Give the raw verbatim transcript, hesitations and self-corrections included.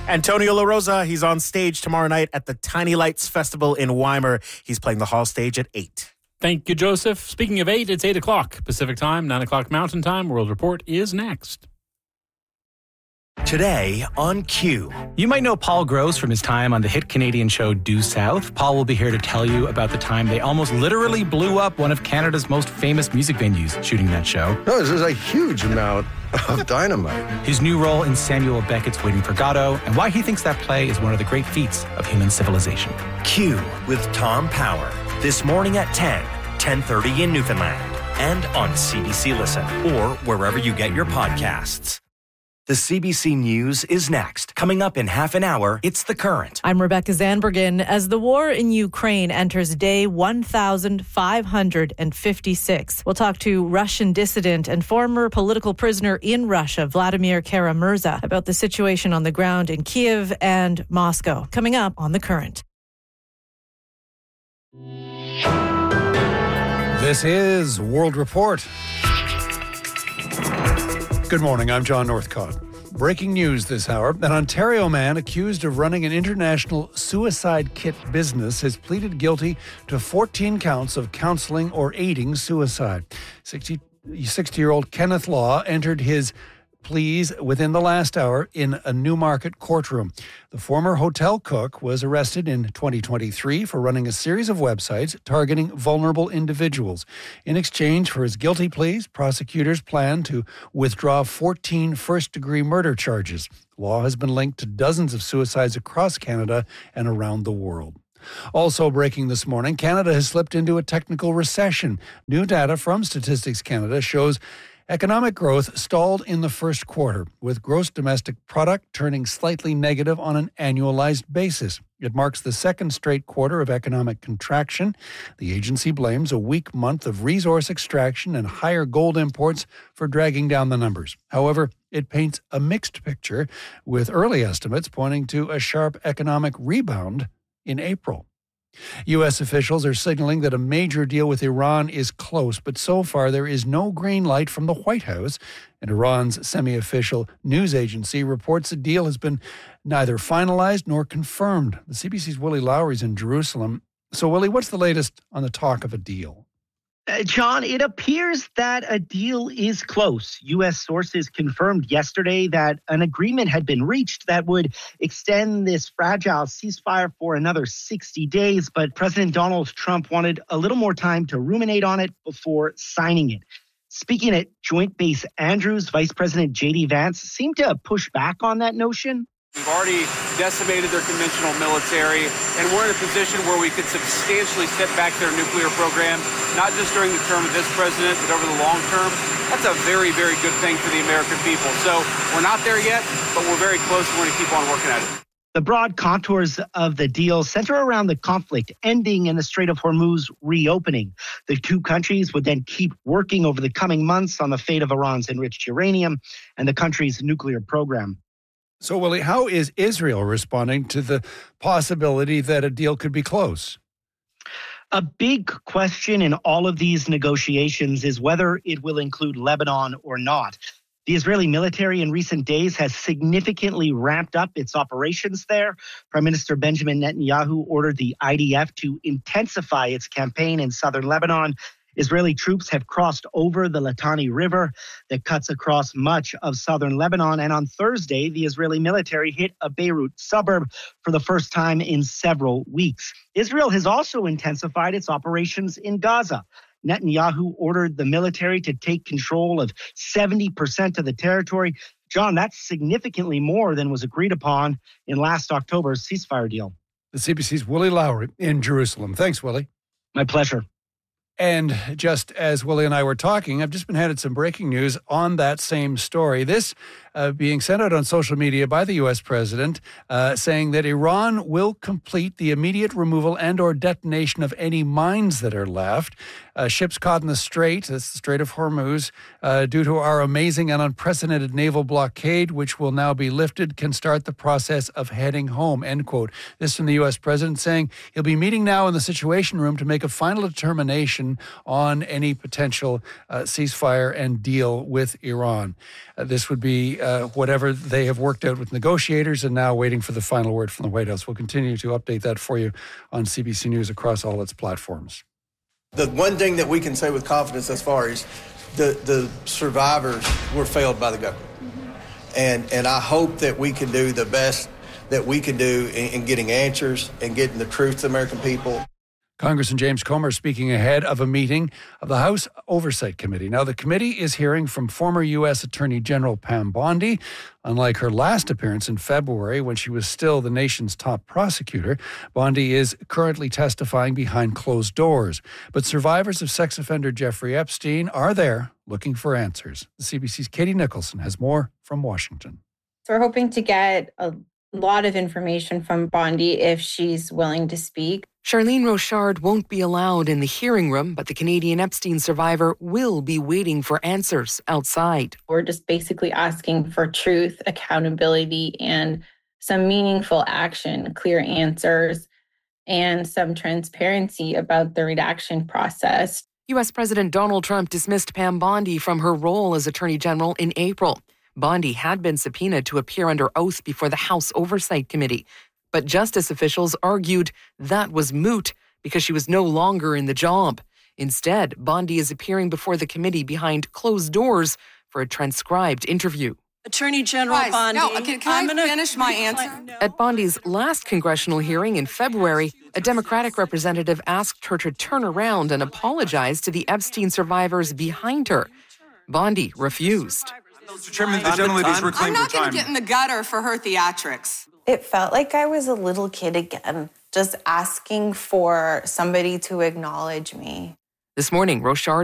Antonio La Rosa, he's on stage tomorrow night at the Tiny Lights Festival in Weimar. He's playing the hall stage at eight. Thank you, Joseph. Speaking of eight, it's eight o'clock Pacific Time, nine o'clock Mountain Time. World Report is next. Today on Q. You might know Paul Gross from his time on the hit Canadian show Due South. Paul will be here to tell you about the time they almost literally blew up one of Canada's most famous music venues shooting that show. No, this is a huge amount of dynamite. His new role in Samuel Beckett's Waiting for Godot, and why he thinks that play is one of the great feats of human civilization. Q with Tom Power. This morning at ten, ten thirty in Newfoundland. And on C B C Listen or wherever you get your podcasts. The C B C News is next. Coming up in half an hour, it's The Current. I'm Rebecca Zanbergen. As the war in Ukraine enters day one thousand five hundred fifty-six, we'll talk to Russian dissident and former political prisoner in Russia, Vladimir Kara-Murza, about the situation on the ground in Kiev and Moscow. Coming up on The Current. This is World Report. Good morning, I'm John Northcott. Breaking news this hour. An Ontario man accused of running an international suicide kit business has pleaded guilty to fourteen counts of counseling or aiding suicide. sixty-year-old Kenneth Law entered his pleas within the last hour in a Newmarket courtroom. The former hotel cook was arrested in twenty twenty-three for running a series of websites targeting vulnerable individuals. In exchange for his guilty pleas, prosecutors plan to withdraw fourteen first-degree murder charges. Law has been linked to dozens of suicides across Canada and around the world. Also breaking this morning, Canada has slipped into a technical recession. New data from Statistics Canada shows economic growth stalled in the first quarter, with gross domestic product turning slightly negative on an annualized basis. It marks the second straight quarter of economic contraction. The agency blames a weak month of resource extraction and higher gold imports for dragging down the numbers. However, it paints a mixed picture, with early estimates pointing to a sharp economic rebound in April. U S officials are signaling that a major deal with Iran is close, but so far there is no green light from the White House, and Iran's semi-official news agency reports the deal has been neither finalized nor confirmed. The C B C's Willie Lowry's in Jerusalem. So, Willie, what's the latest on the talk of a deal? Uh, John, it appears that a deal is close. U S sources confirmed yesterday that an agreement had been reached that would extend this fragile ceasefire for another sixty days, but President Donald Trump wanted a little more time to ruminate on it before signing it. Speaking at Joint Base Andrews, Vice President J D Vance seemed to push back on that notion. We've already decimated their conventional military, and we're in a position where we could substantially step back their nuclear program, not just during the term of this president, but over the long term. That's a very, very good thing for the American people. So we're not there yet, but we're very close. We're going to keep on working at it. The broad contours of the deal center around the conflict ending and the Strait of Hormuz reopening. The two countries would then keep working over the coming months on the fate of Iran's enriched uranium and the country's nuclear program. So, Willie, how is Israel responding to the possibility that a deal could be close? A big question in all of these negotiations is whether it will include Lebanon or not. The Israeli military in recent days has significantly ramped up its operations there. Prime Minister Benjamin Netanyahu ordered the I D F to intensify its campaign in southern Lebanon. Israeli troops have crossed over the Litani River that cuts across much of southern Lebanon. And on Thursday, the Israeli military hit a Beirut suburb for the first time in several weeks. Israel has also intensified its operations in Gaza. Netanyahu ordered the military to take control of seventy percent of the territory. John, that's significantly more than was agreed upon in last October's ceasefire deal. The C B C's Willie Lowry in Jerusalem. Thanks, Willie. My pleasure. And just as Willie and I were talking, I've just been handed some breaking news on that same story. This uh, being sent out on social media by the U S president, uh, saying that Iran will complete the immediate removal and or detonation of any mines that are left. Uh, ships caught in the Strait, that's the Strait of Hormuz, uh, due to our amazing and unprecedented naval blockade, which will now be lifted, can start the process of heading home, end quote. This from the U S president saying he'll be meeting now in the Situation Room to make a final determination on any potential uh, ceasefire and deal with Iran. Uh, this would be uh, whatever they have worked out with negotiators and now waiting for the final word from the White House. We'll continue to update that for you on C B C News across all its platforms. The one thing that we can say with confidence thus far is the, the survivors were failed by the government. Mm-hmm. And, and I hope that we can do the best that we can do in, in getting answers and getting the truth to the American people. Congressman James Comer speaking ahead of a meeting of the House Oversight Committee. Now, the committee is hearing from former U S Attorney General Pam Bondi. Unlike her last appearance in February, when she was still the nation's top prosecutor, Bondi is currently testifying behind closed doors. But survivors of sex offender Jeffrey Epstein are there looking for answers. The C B C's Katie Nicholson has more from Washington. So we're hoping to get a lot of information from Bondi if she's willing to speak. Charlene Rochard won't be allowed in the hearing room, but the Canadian Epstein survivor will be waiting for answers outside. We're just basically asking for truth, accountability, and some meaningful action, clear answers, and some transparency about the redaction process. U S President Donald Trump dismissed Pam Bondi from her role as Attorney General in April. Bondi had been subpoenaed to appear under oath before the House Oversight Committee. But justice officials argued that was moot because she was no longer in the job. Instead, Bondi is appearing before the committee behind closed doors for a transcribed interview. Attorney General Guys, Bondi. No, can, can I finish my answer? No. At Bondi's last congressional hearing in February, a Democratic representative asked her to turn around and apologize to the Epstein survivors behind her. Bondi refused. Mister Chairman, the gentleman is reclaimed I'm not going to get in the gutter for her theatrics. It felt like I was a little kid again, just asking for somebody to acknowledge me. This morning, Rochard